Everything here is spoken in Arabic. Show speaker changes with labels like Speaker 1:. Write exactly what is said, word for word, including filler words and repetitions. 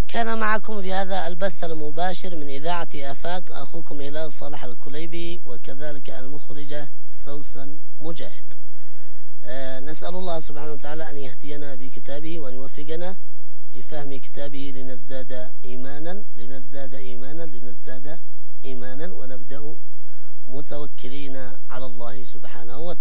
Speaker 1: كان معكم في هذا البث المباشر من إذاعة آفاق أخوكم هلال صالح الكليبي، وكذلك المخرجة سوسن مجاهد. أه نسأل الله سبحانه وتعالى أن يهدينا بكتابه وأن يوفقنا لفهم كتابه لنزداد إيمانا لنزداد إيمانا لنزداد إيمانا ونبدأ متوكلين على الله سبحانه وتعالى.